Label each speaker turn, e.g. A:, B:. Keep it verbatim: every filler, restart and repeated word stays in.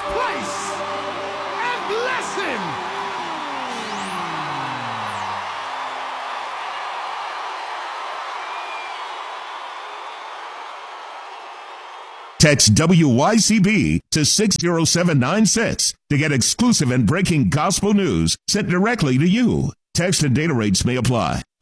A: place and bless him.
B: Text W Y C B to six zero seven nine six to get exclusive and breaking gospel news sent directly to you. Text and data rates may apply.